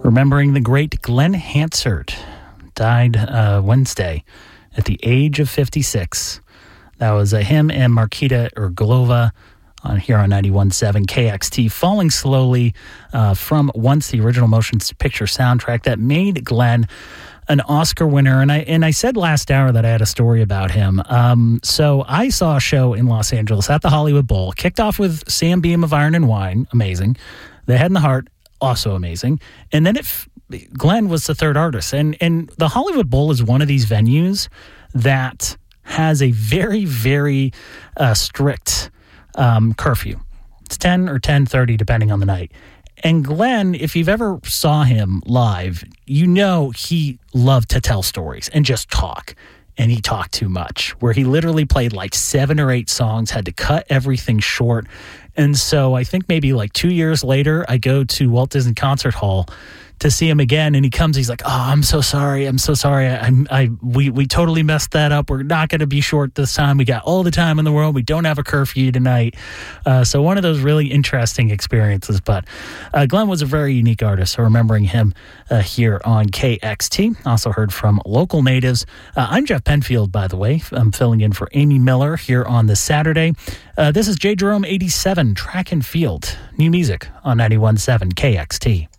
remembering the great Glenn Hansard. Died Wednesday at the age of 56. That was him and Markita Urglova here on 91.7 KXT, Falling Slowly from Once, the original motion picture soundtrack that made Glenn an Oscar winner. And I said last hour that I had a story about him. So I saw a show in Los Angeles at the Hollywood Bowl, kicked off with Sam Beam of Iron and Wine, amazing. The Head and the Heart, also amazing. And then Glenn was the third artist. And the Hollywood Bowl is one of these venues that has a very, very strict curfew. It's 10 or 10:30, depending on the night. And Glenn, if you've ever saw him live, you know he loved to tell stories and just talk. And he talked too much, where he literally played like 7 or 8 songs, had to cut everything short. And so I think maybe like 2 years later, I go to Walt Disney Concert Hall to see him again, and he comes, he's like, "Oh, I'm so sorry. We totally messed that up. We're not going to be short this time. We got all the time in the world. We don't have a curfew tonight." So one of those really interesting experiences. But Glenn was a very unique artist, so remembering him here on KXT. Also heard from local natives. I'm Jeff Penfield, by the way. I'm filling in for Amy Miller here on this Saturday. This is J. Jerome 87, Track and Field. New music on 91.7 KXT.